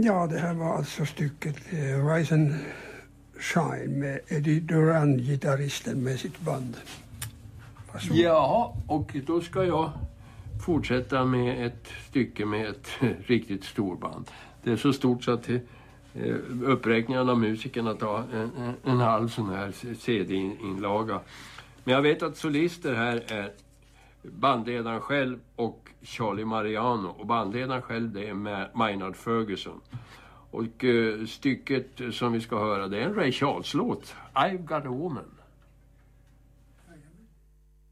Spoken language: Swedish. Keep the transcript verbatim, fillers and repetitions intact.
Ja, det här var alltså stycket eh, Rise and Shine med Eddie Duran, gitarristen med sitt band. Varsågod. Ja, och då ska jag fortsätta med ett stycke med ett riktigt storband. Det är så stort så att eh, uppräkningen av musikerna tar en, en, en halv sån här C D-inlaga. Men jag vet att solister här är bandledaren själv och Charlie Mariano. Och bandledaren själv, det är Maynard Ferguson. Och uh, stycket som vi ska höra, det är en Ray Charles-låt. I've got a woman.